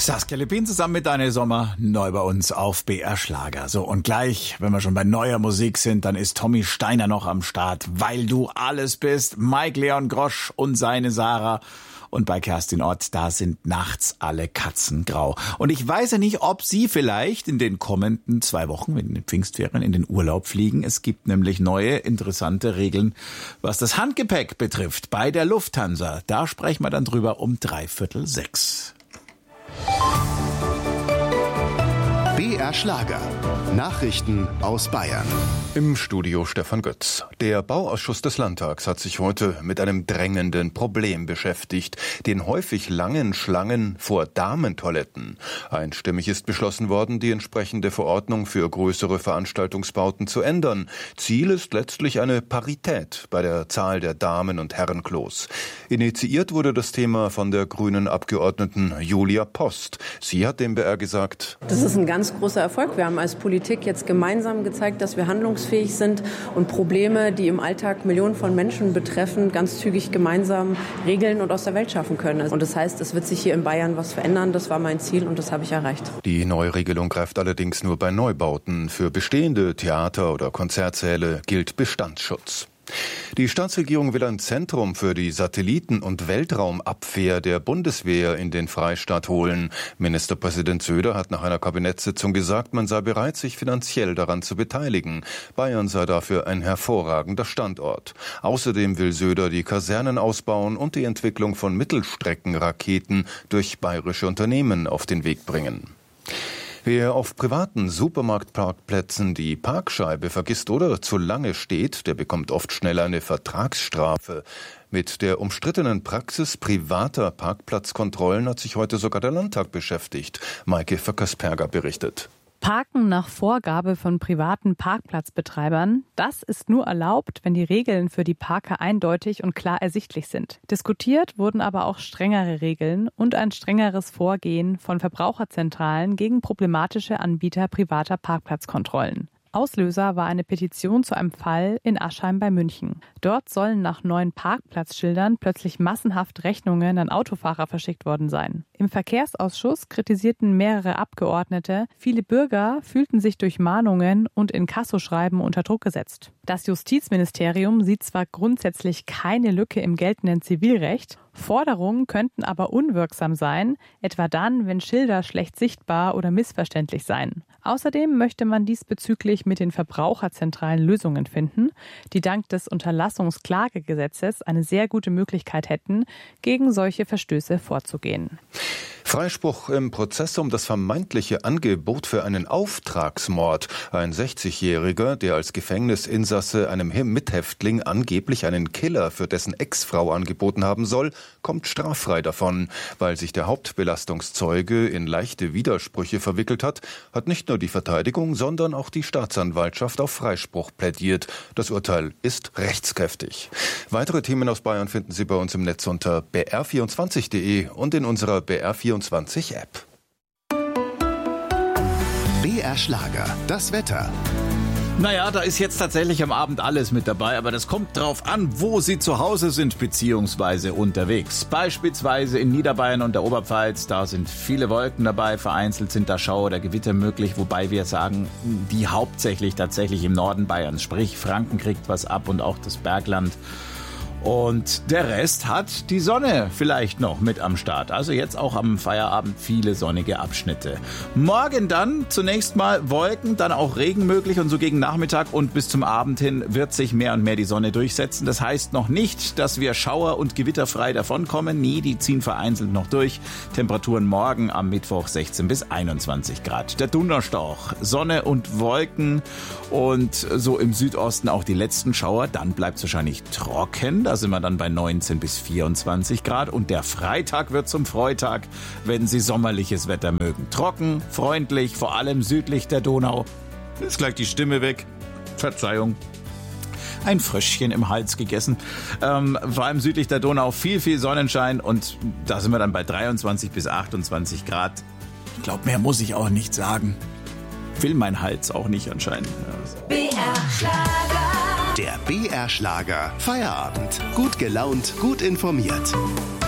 Saskia Lippin zusammen mit Daniel Sommer, neu bei uns auf BR Schlager. So, und gleich, wenn wir schon bei neuer Musik sind, dann ist Tommy Steiner noch am Start, weil du alles bist. Mike Leon Grosch und seine Sarah. Und bei Kerstin Ott, da sind nachts alle Katzen grau. Und ich weiß ja nicht, ob Sie vielleicht in den kommenden 2 Wochen, in den Pfingstferien, in den Urlaub fliegen. Es gibt nämlich neue, interessante Regeln, was das Handgepäck betrifft. Bei der Lufthansa, da sprechen wir dann drüber um 5:45. BR Schlager. Nachrichten aus Bayern. Im Studio Stefan Götz. Der Bauausschuss des Landtags hat sich heute mit einem drängenden Problem beschäftigt, den häufig langen Schlangen vor Damentoiletten. Einstimmig ist beschlossen worden, die entsprechende Verordnung für größere Veranstaltungsbauten zu ändern. Ziel ist letztlich eine Parität bei der Zahl der Damen- und Herrenklos. Initiiert wurde das Thema von der grünen Abgeordneten Julia Post. Sie hat dem BR gesagt: Das ist ein ganz großer Erfolg. Wir haben als Politik jetzt gemeinsam gezeigt, dass wir handlungsfähig sind und Probleme, die im Alltag Millionen von Menschen betreffen, ganz zügig gemeinsam regeln und aus der Welt schaffen können. Und das heißt, es wird sich hier in Bayern was verändern. Das war mein Ziel und das habe ich erreicht. Die Neuregelung greift allerdings nur bei Neubauten. Für bestehende Theater- oder Konzertsäle gilt Bestandsschutz. Die Staatsregierung will ein Zentrum für die Satelliten- und Weltraumabwehr der Bundeswehr in den Freistaat holen. Ministerpräsident Söder hat nach einer Kabinettssitzung gesagt, man sei bereit, sich finanziell daran zu beteiligen. Bayern sei dafür ein hervorragender Standort. Außerdem will Söder die Kasernen ausbauen und die Entwicklung von Mittelstreckenraketen durch bayerische Unternehmen auf den Weg bringen. Wer auf privaten Supermarktparkplätzen die Parkscheibe vergisst oder zu lange steht, der bekommt oft schnell eine Vertragsstrafe. Mit der umstrittenen Praxis privater Parkplatzkontrollen hat sich heute sogar der Landtag beschäftigt. Maike Vöckersperger berichtet. Parken nach Vorgabe von privaten Parkplatzbetreibern, das ist nur erlaubt, wenn die Regeln für die Parker eindeutig und klar ersichtlich sind. Diskutiert wurden aber auch strengere Regeln und ein strengeres Vorgehen von Verbraucherzentralen gegen problematische Anbieter privater Parkplatzkontrollen. Auslöser war eine Petition zu einem Fall in Aschheim bei München. Dort sollen nach neuen Parkplatzschildern plötzlich massenhaft Rechnungen an Autofahrer verschickt worden sein. Im Verkehrsausschuss kritisierten mehrere Abgeordnete, viele Bürger fühlten sich durch Mahnungen und Inkassoschreiben unter Druck gesetzt. Das Justizministerium sieht zwar grundsätzlich keine Lücke im geltenden Zivilrecht, Forderungen könnten aber unwirksam sein, etwa dann, wenn Schilder schlecht sichtbar oder missverständlich seien. Außerdem möchte man diesbezüglich mit den Verbraucherzentralen Lösungen finden, die dank des Unterlassungsklagegesetzes eine sehr gute Möglichkeit hätten, gegen solche Verstöße vorzugehen. Freispruch im Prozess um das vermeintliche Angebot für einen Auftragsmord. Ein 60-Jähriger, der als Gefängnisinsasse einem Mithäftling angeblich einen Killer für dessen Ex-Frau angeboten haben soll, kommt straffrei davon. Weil sich der Hauptbelastungszeuge in leichte Widersprüche verwickelt hat, hat nicht nur die Verteidigung, sondern auch die Staatsanwaltschaft auf Freispruch plädiert. Das Urteil ist rechtskräftig. Weitere Themen aus Bayern finden Sie bei uns im Netz unter br24.de und in unserer BR24-App. BR Schlager, das Wetter. Naja, da ist jetzt tatsächlich am Abend alles mit dabei, aber das kommt drauf an, wo Sie zu Hause sind bzw. unterwegs. Beispielsweise in Niederbayern und der Oberpfalz, da sind viele Wolken dabei, vereinzelt sind da Schauer oder Gewitter möglich, wobei wir sagen, die hauptsächlich tatsächlich im Norden Bayerns, sprich Franken kriegt was ab und auch das Bergland. Und der Rest hat die Sonne vielleicht noch mit am Start. Also jetzt auch am Feierabend viele sonnige Abschnitte. Morgen dann zunächst mal Wolken, dann auch Regen möglich und so gegen Nachmittag und bis zum Abend hin wird sich mehr und mehr die Sonne durchsetzen. Das heißt noch nicht, dass wir schauer- und gewitterfrei davonkommen. Nee, die ziehen vereinzelt noch durch. Temperaturen morgen am Mittwoch 16 bis 21 Grad. Der Donnerstag, Sonne und Wolken und so im Südosten auch die letzten Schauer. Dann bleibt es wahrscheinlich trocken. Da sind wir dann bei 19 bis 24 Grad. Und der Freitag wird zum Freitag, wenn Sie sommerliches Wetter mögen. Trocken, freundlich, vor allem südlich der Donau. Ist gleich die Stimme weg. Verzeihung. Ein Fröschchen im Hals gegessen. Vor allem südlich der Donau viel Sonnenschein. Und da sind wir dann bei 23 bis 28 Grad. Ich glaube, mehr muss ich auch nicht sagen. Will mein Hals auch nicht anscheinend. BR Schlager. Der BR Schlager Feierabend. Gut gelaunt, gut informiert.